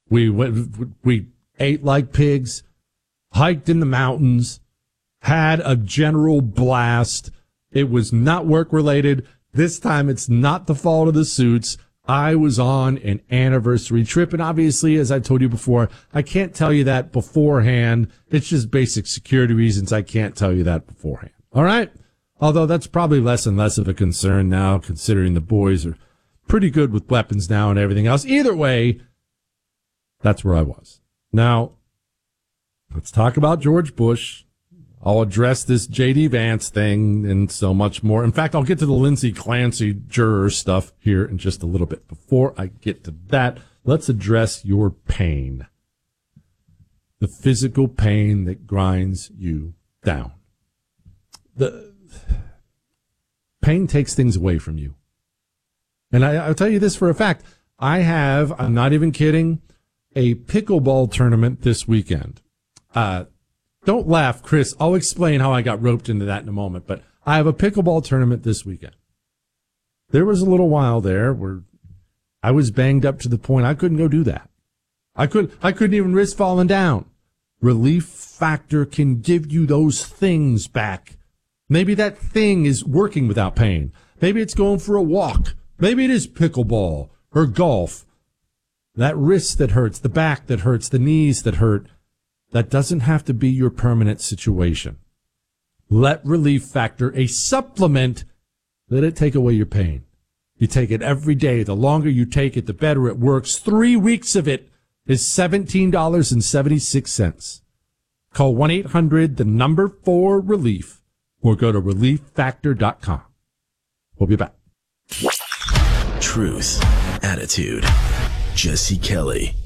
We ate like pigs, hiked in the mountains, had a general blast. It was not work-related. This time, it's not the fault of the suits. I was on an anniversary trip, and obviously, as I told you before, I can't tell you that beforehand. It's just basic security reasons. I can't tell you that beforehand. All right? Although that's probably less and less of a concern now, considering the boys are pretty good with weapons now and everything else. Either way, that's where I was. Now, let's talk about George Bush. I'll address this J.D. Vance thing and so much more. In fact, I'll get to the Lindsey Clancy juror stuff here in just a little bit. Before I get to that, let's address your pain. The physical pain that grinds you down. The pain takes things away from you. And I'll tell you this for a fact. I'm not even kidding, a pickleball tournament this weekend. Don't laugh, Chris. I'll explain how I got roped into that in a moment. But I have a pickleball tournament this weekend. There was a little while there where I was banged up to the point I couldn't go do that. I couldn't even risk falling down. Relief Factor can give you those things back. Maybe that thing is working without pain. Maybe it's going for a walk. Maybe it is pickleball or golf. That wrist that hurts, the back that hurts, the knees that hurt. That doesn't have to be your permanent situation. Let Relief Factor, a supplement, let it take away your pain. You take it every day. The longer you take it, the better it works. 3 weeks of it is $17.76. Call 1-800-4RELIEF or go to relieffactor.com. We'll be back. Truth, attitude, Jesse Kelly.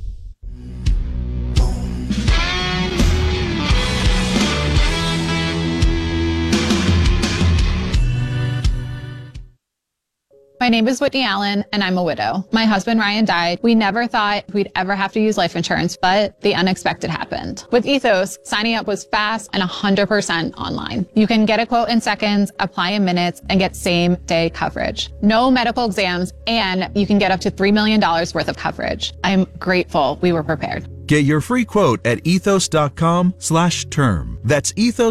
My name is Whitney Allen, and I'm a widow. My husband, Ryan, died. We never thought we'd ever have to use life insurance, but the unexpected happened. With Ethos, signing up was fast and 100% online. You can get a quote in seconds, apply in minutes, and get same-day coverage. No medical exams, and you can get up to $3 million worth of coverage. I'm grateful we were prepared. Get your free quote at ethos.com/term. That's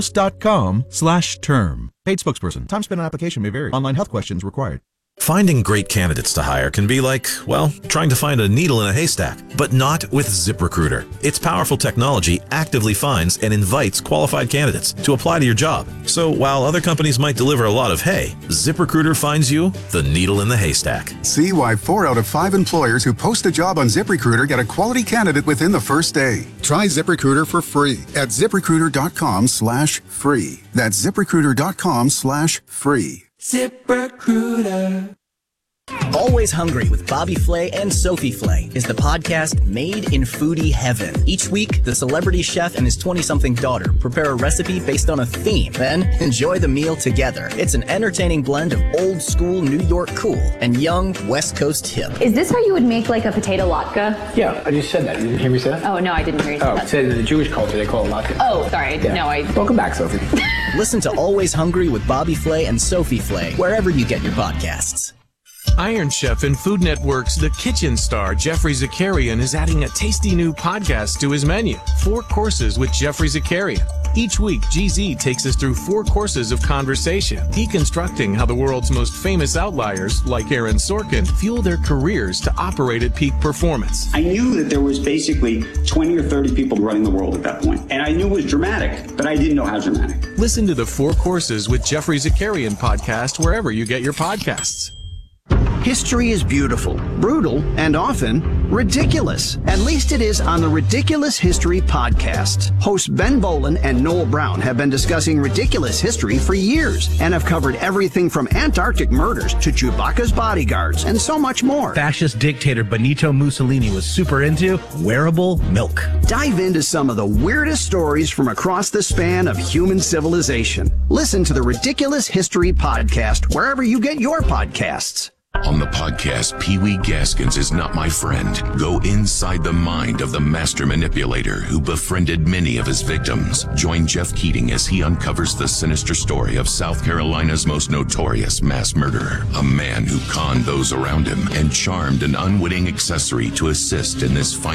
ethos.com/term. Paid spokesperson. Time spent on application may vary. Online health questions required. Finding great candidates to hire can be like, well, trying to find a needle in a haystack, but not with ZipRecruiter. Its powerful technology actively finds and invites qualified candidates to apply to your job. So while other companies might deliver a lot of hay, ZipRecruiter finds you the needle in the haystack. See why 4 out of 5 employers who post a job on ZipRecruiter get a quality candidate within the first day. Try ZipRecruiter for free at ZipRecruiter.com/free. That's ZipRecruiter.com/free. ZipRecruiter. Always Hungry with Bobby Flay and Sophie Flay is the podcast made in foodie heaven. Each week, the celebrity chef and his 20-something daughter prepare a recipe based on a theme, then enjoy the meal together. It's an entertaining blend of old school New York cool and young West Coast hip. Is this how you would make like a potato latke? Yeah, I just said that. You didn't hear me say that? Oh, no, I didn't hear you say that. Oh, in the Jewish culture, they call it latke. Oh, sorry. Yeah. No, Welcome back, Sophie. Listen to Always Hungry with Bobby Flay and Sophie Flay wherever you get your podcasts. Iron Chef and Food Network's The Kitchen star, Jeffrey Zakarian, is adding a tasty new podcast to his menu, 4 Courses with Jeffrey Zakarian. Each week, GZ takes us through 4 courses of conversation, deconstructing how the world's most famous outliers, like Aaron Sorkin, fuel their careers to operate at peak performance. I knew that there was basically 20 or 30 people running the world at that point, and I knew it was dramatic, but I didn't know how dramatic. Listen to the 4 Courses with Jeffrey Zakarian podcast wherever you get your podcasts. History is beautiful, brutal, and often ridiculous. At least it is on the Ridiculous History podcast. Hosts Ben Bolin and Noel Brown have been discussing ridiculous history for years and have covered everything from Antarctic murders to Chewbacca's bodyguards and so much more. Fascist dictator Benito Mussolini was super into wearable milk. Dive into some of the weirdest stories from across the span of human civilization. Listen to the Ridiculous History podcast wherever you get your podcasts. On the podcast, Pee Wee Gaskins is Not My Friend. Go inside the mind of the master manipulator who befriended many of his victims. Join Jeff Keating as he uncovers the sinister story of South Carolina's most notorious mass murderer. A man who conned those around him and charmed an unwitting accessory to assist in this fight.